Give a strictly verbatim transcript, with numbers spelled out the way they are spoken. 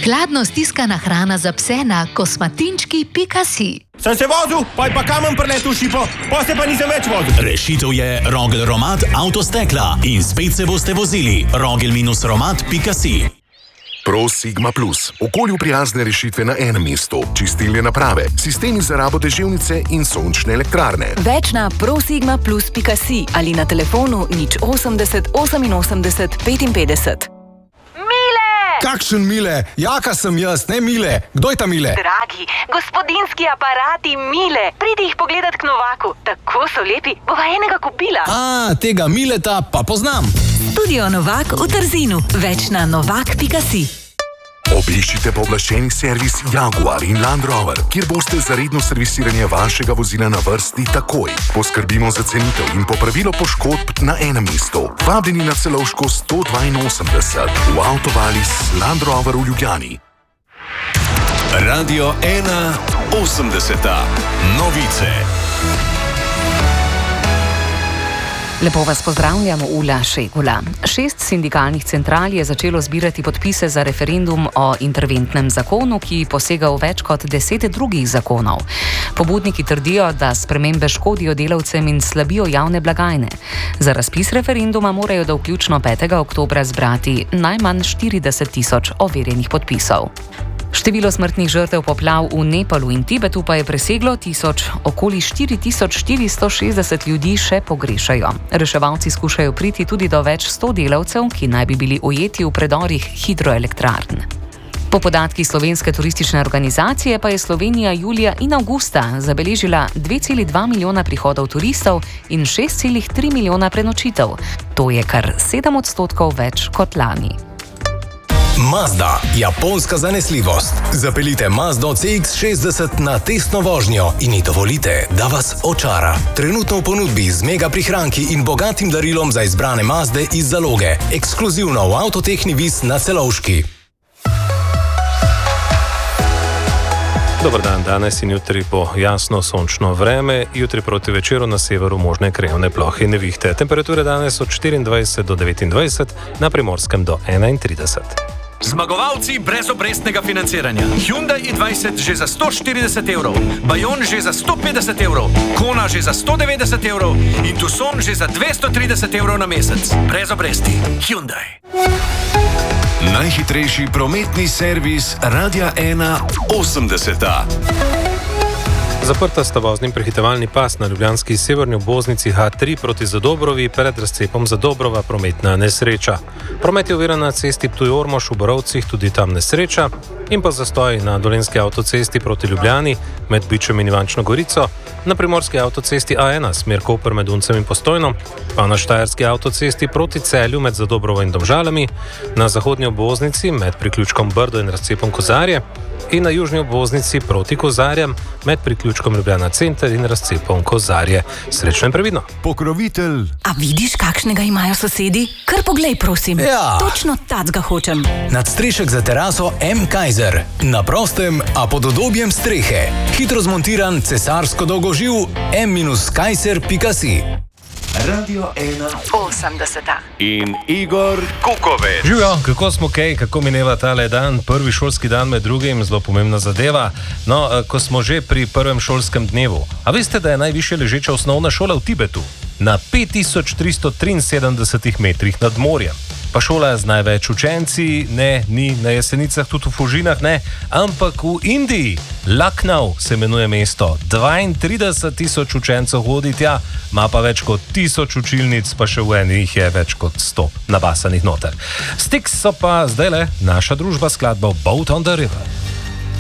Hladno stiskana hrana za pse na kosmatinčki pika si. Sem se vozil, pa je pa kamen preletel šipo, pa se pa nisem več vozil. Rešitev je Rogel Romat Avtostekla in spet se boste vozili. rogel romat pika si. Pro Sigma Plus. Okolju prijazne rešitve na enem mestu. Čistilne naprave, sistemi za rabo deževnice in sončne elektrarne. Več na pro sigma plus pika si ali na telefonu nič osemdeset oseminosemdeset petinpetdeset. Kakšen Mile? Jaka sem jaz, ne Mile. Kdo je ta Mile? Dragi, gospodinski aparati Mile. Pridi jih pogledat k Novaku. Tako so lepi, bova enega kupila. A, tega Mileta pa poznam. Studio Novak v Trzinu. Več na novak pika si. Obiščite pooblaščeni servis Jaguar in Land Rover, kjer boste za redno servisiranje vašega vozila na vrsti takoj. Poskrbimo za cenitev in popravilo poškodb na enem mestu. Vabljeni na Celovško sto dvainosemdeset v Avtovalis Land Rover v Ljubljani. Radio ena osemdeseta. Novice. Lepo vas pozdravljam, Ula Šegula. Šest sindikalnih central je začelo zbirati podpise za referendum o interventnem zakonu, ki posega v več kot deset drugih zakonov. Pobudniki trdijo, da spremembe škodijo delavcem in slabijo javne blagajne. Za razpis referenduma morajo do vključno petega oktobra zbrati najmanj štirideset tisoč overjenih podpisov. Število smrtnih žrtev poplav v Nepalu in Tibetu pa je preseglo tisoč, okoli štiri tisoč štiristo šestdeset ljudi še pogrešajo. Reševalci skušajo priti tudi do več sto delavcev, ki naj bi bili ujeti v predorih hidroelektrarn. Po podatkih Slovenske turistične organizacije pa je Slovenija julija in avgusta zabeležila dve celi dva milijona prihodov turistov in šest celi tri milijona prenočitev. To je kar sedem odstotkov več kot lani. Mazda, japonska zanesljivost. Zapeljite Mazdo C X šestdeset na testno vožnjo in ji dovolite, da vas očara. Trenutno v ponudbi z mega prihranki in bogatim darilom za izbrane Mazde iz zaloge. Ekskluzivno v Avtotehni Vis na Celovški. Dobar dan, danes in jutri bo jasno sončno vreme, jutri proti večeru na severu možne krajevne plohe in nevihte. Temperature danes od štiriindvajset do devetindvajset, na Primorskem do enaintrideset. Zmagovalci brezobrestnega financiranja. Hyundai i dvajset že za sto štirideset evrov, Bayon že za sto petdeset evrov, Kona že za sto devetdeset evrov in Tucson že za dvesto trideset evrov na mesec. Brez obresti. Hyundai. Najhitrejši prometni servis Radia ena osemdeseta. Zaprta sta vozni prehitevalni pas na ljubljanski severni obvoznici H tri proti Zadobrovi pred razcepom Zadobrova prometna nesreča. Promet je oviran na cesti Ptuj-Ormož v Borovcih, tudi tam nesreča, in pa zastoj na dolenjski avtocesti proti Ljubljani med Bičem in Ivančno Gorico, na primorski avtocesti A ena smer Koper med Uncem in Postojno, pa na štajerski avtocesti proti Celju med Zadobrovo in Domžalami, na zahodnji obvoznici med priključkom Brdo in razcepom Kozarje in na južni obvoznici proti Kozarjem med priključkom Ljubljana center in razcepom Kozarje. Srečno in previdno. Pokrovitelj. A vidiš, kakšnega imajo sosedi? Kar poglej, prosim. Ja. Točno tacga hočem. Nadstrešek za teraso M. Kaiser. Na prostem, a pod udobjem strehe. Hitro zmontiran cesarsko dolgoživ M Kaiser pika si. Radio ena osemdeseta. in Igor Kukovič. Živijo, kako smo kaj, kako mineva tale dan, prvi šolski dan med drugim, zelo pomembna zadeva. No, ko smo že pri prvem šolskem dnevu. A veste, da je najvišje ležeča osnovna šola v Tibetu? Na pet tisoč tristo triinsedemdesetih metrih nad morjem. Pa šola z največ učenci, ne, ni na Jesenicah, tudi v Fužinah, ne, ampak v Indiji. Lucknow se imenuje mesto. dvaintrideset tisoč učencev hodi tja, ima pa več kot tisoč učilnic, pa še v enih je več kot sto nabasanih noter. Styx so pa zdaj le naša družba skladba Boat on the River.